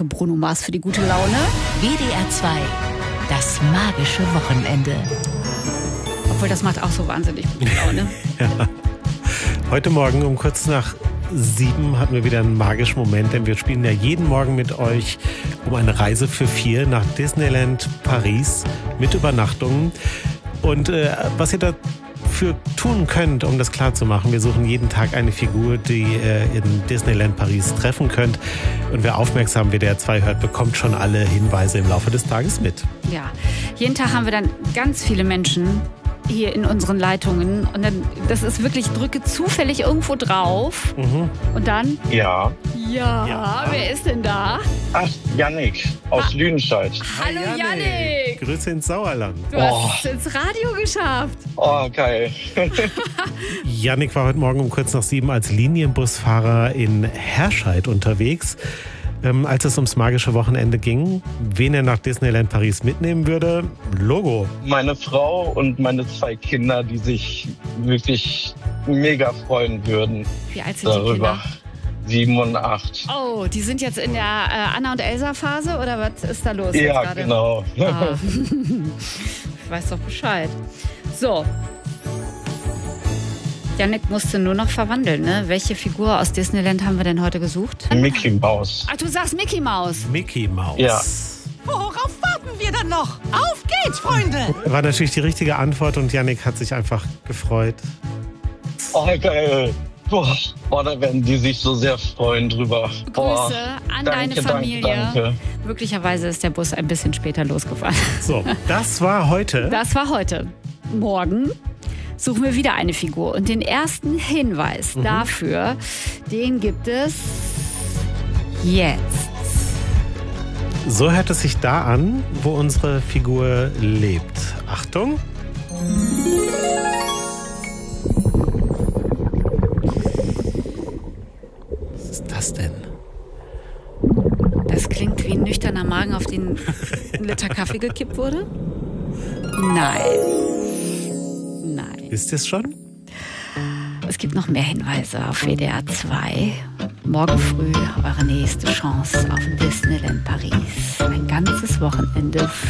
Danke, Bruno Mars, für die gute Laune. WDR 2, das magische Wochenende. Obwohl, das macht auch so wahnsinnig gute Laune. Ja. Heute Morgen um kurz nach 7 hatten wir wieder einen magischen Moment, denn wir spielen ja jeden Morgen mit euch um eine Reise für 4 nach Disneyland Paris mit Übernachtungen. Und was ihr dafür tun könnt, um das klar zu machen, wir suchen jeden Tag eine Figur, die ihr in Disneyland Paris treffen könnt. Und wer aufmerksam WDR 2 hört, bekommt schon alle Hinweise im Laufe des Tages mit. Ja, jeden Tag haben wir dann ganz viele Menschen hier in unseren Leitungen. Und dann, das ist wirklich, drücke zufällig irgendwo drauf. Und dann? Ja. Ja, wer ist denn da? Ach, Yannick aus Lüdenscheid. Hallo Yannick. Grüße ins Sauerland. Du hast es ins Radio geschafft. Oh, geil. Yannick war heute Morgen um kurz nach 7 als Linienbusfahrer in Herscheid unterwegs. Als es ums magische Wochenende ging, wen er nach Disneyland Paris mitnehmen würde, Logo. Meine Frau und meine 2 Kinder, die sich wirklich mega freuen würden. Wie alt sind die darüber. Kinder? 7 und 8. Oh, die sind jetzt in der Anna und Elsa Phase oder was ist da los? Ja, jetzt gerade? genau. Ah. Ich weiß doch Bescheid. So. Yannick musste nur noch verwandeln, ne? Welche Figur aus Disneyland haben wir denn heute gesucht? Mickey Mouse. Ach, du sagst Mickey Mouse. Mickey Mouse. Ja. Worauf warten wir dann noch? Auf geht's, Freunde! War natürlich die richtige Antwort und Yannick hat sich einfach gefreut. Oh, geil. Boah, da werden die sich so sehr freuen drüber. Grüße an deine Familie. Danke. Möglicherweise ist der Bus ein bisschen später losgefahren. So, das war heute. Das war heute. Morgen suchen wir wieder eine Figur. Und den ersten Hinweis dafür, den gibt es jetzt. So hört es sich da an, wo unsere Figur lebt. Achtung. Was ist das denn? Das klingt wie ein nüchterner Magen, auf den ein Liter Kaffee gekippt wurde? Nein. Nein. Ist es schon? Es gibt noch mehr Hinweise auf WDR 2. Morgen früh eure nächste Chance auf Disneyland Paris. Ein ganzes Wochenende